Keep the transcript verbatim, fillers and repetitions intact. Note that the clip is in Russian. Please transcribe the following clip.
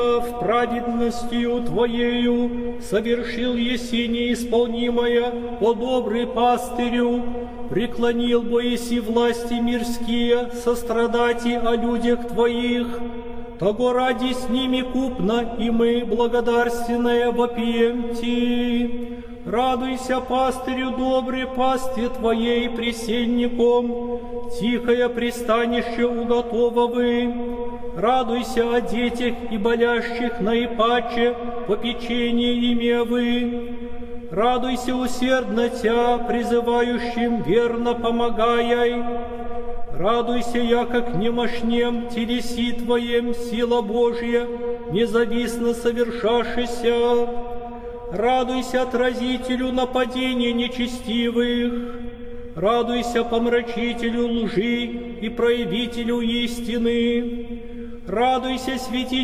в праведностью Твоею совершил еси неисполнимое, о добрый пастырю, преклонил бы еси власти мирские, сострадати о людях Твоих, того ради с ними купно, и мы благодарственное вопием Ти. Радуйся, пастырю добрый, пасти Твоей пресенником, тихое пристанище уготововы. Радуйся о детях и болящих наипаче, попечение имевы. Радуйся усердно Тя, призывающим верно помогай. Радуйся, яко к немощнем телеси Твоем сила Божья, независно совершавшися. Радуйся отразителю нападений нечестивых. Радуйся помрачителю лжи и проявителю истины. Радуйся святителю